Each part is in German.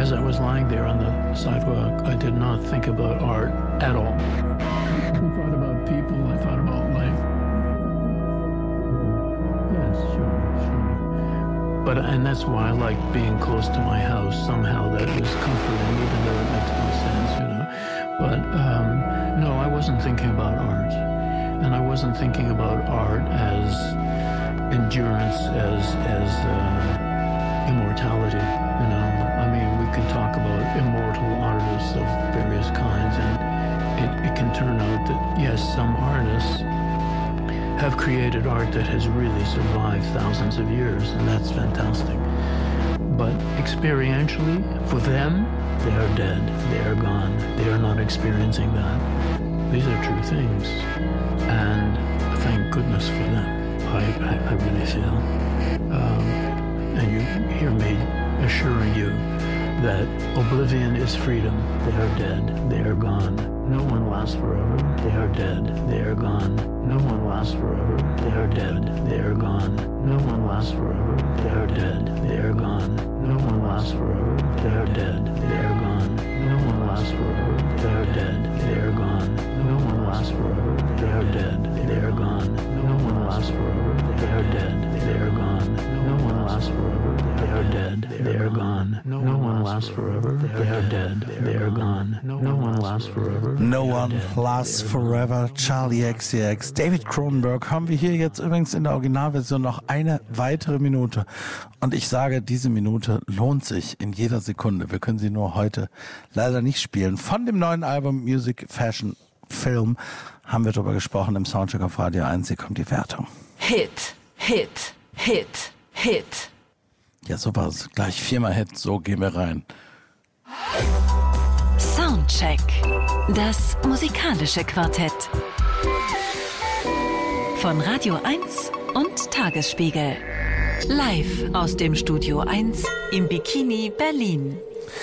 as I was lying there on the sidewalk, I did not think about art at all. I thought about people, I thought about life. Yes, sure. And that's why I like being close to my house. Somehow that was comforting, even though it makes no sense, But no, I wasn't thinking about art. And I wasn't thinking about art as endurance, as immortality, I mean, we can talk about immortal artists of various kinds, and it can turn out that, yes, some artists have created art that has really survived thousands of years, and that's fantastic. But experientially, for them, they are dead, they are gone, they are not experiencing that. These are true things, and thank goodness for them, I really feel. And you hear me assuring you that oblivion is freedom. They are dead, they are gone. No one lasts forever, they are dead, they are gone. No one lasts forever, they are dead, they are gone. No one lasts forever, they are dead, they are gone. No one lasts forever, they are dead, they are gone. No one lasts forever, they are dead, they are gone. No one lasts forever, they are dead, they are gone. No one lasts forever, they are dead, they are gone. No one lasts forever, they are dead, they are gone. No one lasts forever, they are dead, they are gone. No one lasts forever. No One Lasts Forever, Charli XCX. David Cronenberg haben wir hier jetzt übrigens in der Originalversion noch eine weitere Minute. Und ich sage, diese Minute lohnt sich in jeder Sekunde. Wir können sie nur heute leider nicht spielen. Von dem neuen Album Music, Fashion, Film haben wir darüber gesprochen im Soundcheck auf Radio 1. Hier kommt die Wertung. Hit, Hit, Hit, Hit. Ja, sowas. Gleich 4-mal Hit. So gehen wir rein. Soundcheck. Das musikalische Quartett. Von Radio 1 und Tagesspiegel. Live aus dem Studio 1 im Bikini Berlin.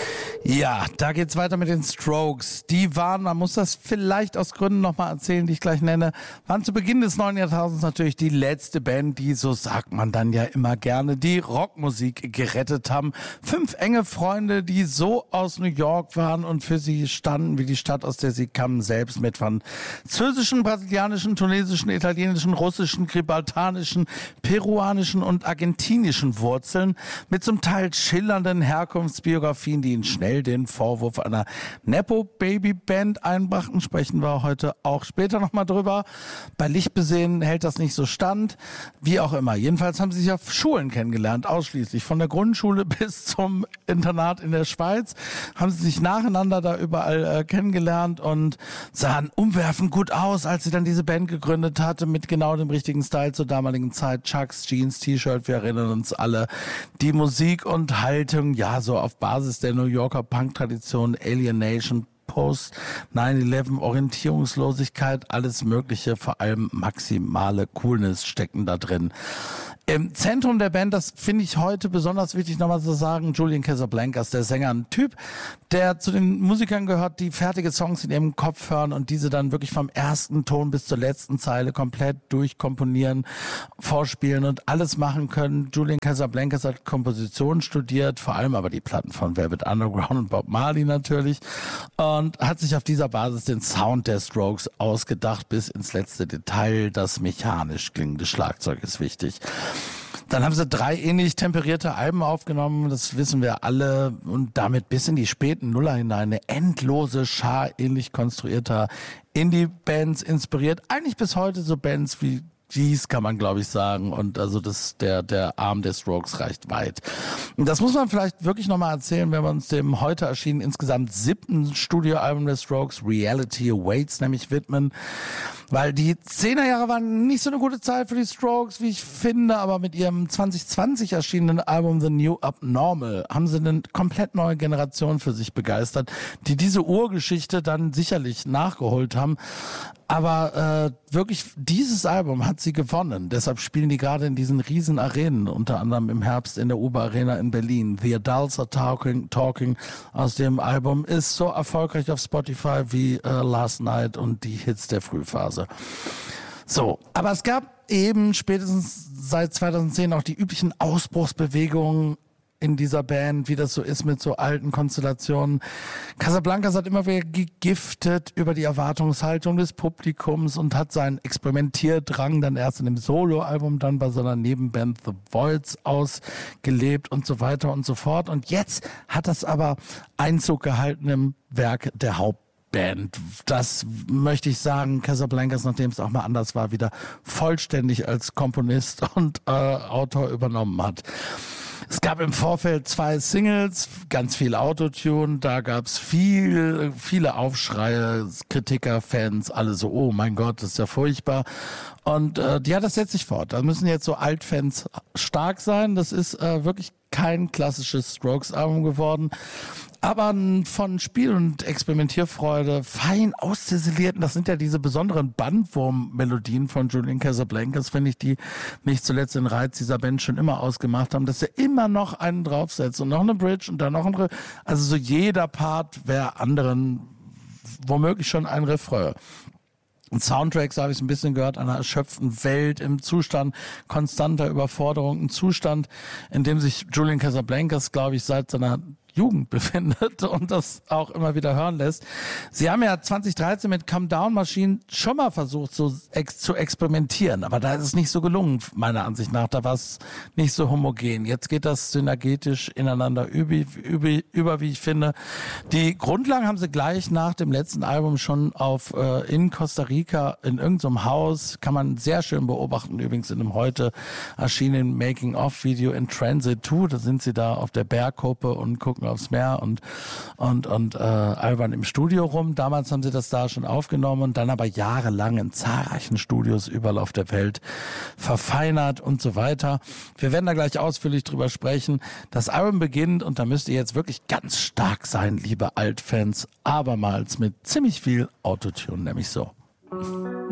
Ja, da geht's weiter mit den Strokes. Die waren, man muss das vielleicht aus Gründen nochmal erzählen, die ich gleich nenne, waren zu Beginn des neuen Jahrtausends natürlich die letzte Band, die, so sagt man dann ja immer gerne, die Rockmusik gerettet haben. 5 enge Freunde, die so aus New York waren und für sie standen wie die Stadt, aus der sie kamen, selbst mit französischen, brasilianischen, tunesischen, italienischen, russischen, gibraltarischen, peruanischen und argentinischen Wurzeln, mit zum Teil schillernden Herkunftsbiografien, die ihnen schnell den Vorwurf einer Nepo-Baby-Band einbrachten. Sprechen wir heute auch später nochmal drüber. Bei Licht besehen hält das nicht so stand. Wie auch immer. Jedenfalls haben sie sich auf Schulen kennengelernt, ausschließlich. Von der Grundschule bis zum Internat in der Schweiz haben sie sich nacheinander da überall kennengelernt und sahen umwerfend gut aus, als sie dann diese Band gegründet hatte, mit genau dem richtigen Style zur damaligen Zeit. Chucks, Jeans, T-Shirt, wir erinnern uns alle. Die Musik und Haltung, ja, so auf Basis der New Yorker Punk-Tradition, Alienation, Post 9/11, Orientierungslosigkeit, alles Mögliche, vor allem maximale Coolness stecken da drin. Im Zentrum der Band, das finde ich heute besonders wichtig nochmal zu sagen, Julian Casablancas, der Sänger, ein Typ, der zu den Musikern gehört, die fertige Songs in ihrem Kopf hören und diese dann wirklich vom ersten Ton bis zur letzten Zeile komplett durchkomponieren, vorspielen und alles machen können. Julian Casablancas hat Komposition studiert, vor allem aber die Platten von Velvet Underground und Bob Marley natürlich, und hat sich auf dieser Basis den Sound der Strokes ausgedacht, bis ins letzte Detail. Das mechanisch klingende Schlagzeug ist wichtig. Dann haben sie 3 ähnlich temperierte Alben aufgenommen, das wissen wir alle, und damit bis in die späten Nuller hinein eine endlose Schar ähnlich konstruierter Indie-Bands inspiriert. Eigentlich bis heute so Bands wie G's, kann man glaube ich sagen, und also der Arm der Strokes reicht weit. Und das muss man vielleicht wirklich nochmal erzählen, wenn wir uns dem heute erschienen insgesamt 7. Studioalbum der Strokes, Reality Awaits, nämlich widmen, weil die 10er Jahre waren nicht so eine gute Zeit für die Strokes, wie ich finde, aber mit ihrem 2020 erschienenen Album The New Abnormal haben sie eine komplett neue Generation für sich begeistert, die diese Urgeschichte dann sicherlich nachgeholt haben. Aber wirklich, dieses Album hat sie gewonnen. Deshalb spielen die gerade in diesen riesen Arenen, unter anderem im Herbst in der Uber Arena in Berlin. The Adults Are Talking aus dem Album ist so erfolgreich auf Spotify wie Last Night und die Hits der Frühphase. So, aber es gab eben spätestens seit 2010 auch die üblichen Ausbruchsbewegungen in dieser Band, wie das so ist mit so alten Konstellationen. Casablancas hat immer wieder gegiftet über die Erwartungshaltung des Publikums und hat seinen Experimentierdrang dann erst in dem Soloalbum, dann bei seiner Nebenband The Voids ausgelebt und so weiter und so fort. Und jetzt hat das aber Einzug gehalten im Werk der Hauptband. Das möchte ich sagen, Casablancas, nachdem es auch mal anders war, wieder vollständig als Komponist und Autor übernommen hat. Es gab im Vorfeld 2 Singles, ganz viel Autotune, da gab es viele Aufschreie, Kritiker, Fans, alle so, oh mein Gott, das ist ja furchtbar. Und das setzt sich fort. Da müssen jetzt so Altfans stark sein. Das ist wirklich kein klassisches Strokes-Album geworden, aber von Spiel- und Experimentierfreude, fein ausziselierten, das sind ja diese besonderen Bandwurm-Melodien von Julian Casablancas, finde ich, die nicht zuletzt den Reiz dieser Band schon immer ausgemacht haben, dass er immer noch einen draufsetzt und noch eine Bridge und dann noch ein also so jeder Part wäre anderen womöglich schon ein Refrain. Soundtracks habe ich ein bisschen gehört, einer erschöpften Welt im Zustand konstanter Überforderung, ein Zustand, in dem sich Julian Casablancas, glaube ich, seit seiner Jugend befindet und das auch immer wieder hören lässt. Sie haben ja 2013 mit Come Down Machine schon mal versucht, so zu experimentieren, aber da ist es nicht so gelungen, meiner Ansicht nach. Da war es nicht so homogen. Jetzt geht das synergetisch ineinander über, wie ich finde. Die Grundlagen haben sie gleich nach dem letzten Album schon in Costa Rica in irgendeinem Haus, kann man sehr schön beobachten, übrigens in einem heute erschienenen Making-of-Video in Transit 2. Da sind sie da auf der Bergkuppe und gucken aufs Meer und albern im Studio rum. Damals haben sie das da schon aufgenommen und dann aber jahrelang in zahlreichen Studios überall auf der Welt verfeinert und so weiter. Wir werden da gleich ausführlich drüber sprechen. Das Album beginnt und da müsst ihr jetzt wirklich ganz stark sein, liebe Altfans, abermals mit ziemlich viel Autotune, nämlich so.